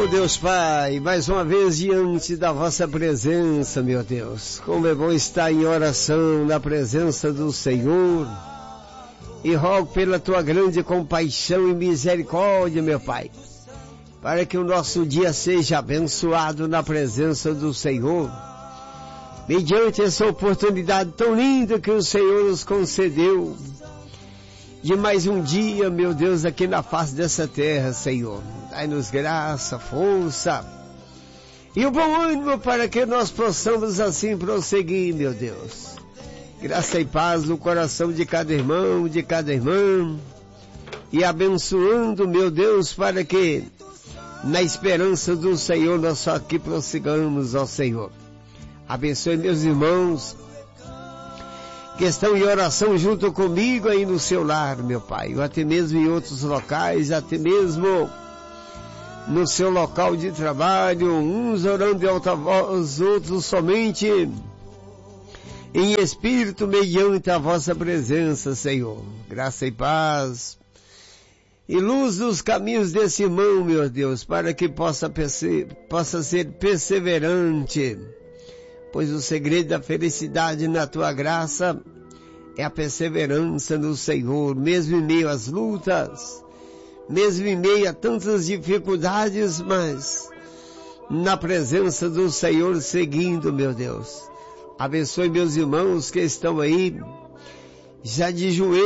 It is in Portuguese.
Oh Deus Pai, mais uma vez diante da vossa presença, meu Deus. Como é bom estar em oração na presença do Senhor. E rogo pela tua grande compaixão e misericórdia, meu Pai, para que o nosso dia seja abençoado na presença do Senhor. Mediante essa oportunidade tão linda que o Senhor nos concedeu, de mais um dia, meu Deus, aqui na face dessa terra, Senhor. Dai-nos graça, força e o bom ânimo para que nós possamos assim prosseguir, meu Deus. Graça e paz no coração de cada irmão, de cada irmã, e abençoando, meu Deus, para que na esperança do Senhor nós só aqui prossigamos, ó Senhor. Abençoe meus irmãos que estão em oração junto comigo aí no seu lar, meu Pai, ou até mesmo em outros locais, até mesmo no seu local de trabalho, uns orando em alta voz, outros somente em espírito mediante a vossa presença, Senhor. Graça e paz e luz nos caminhos desse irmão, meu Deus, para que possa ser perseverante, pois o segredo da felicidade na tua graça é a perseverança no Senhor, mesmo em meio às lutas, mesmo em meio a tantas dificuldades, mas na presença do Senhor seguindo, meu Deus. Abençoe meus irmãos que estão aí já de joelhos,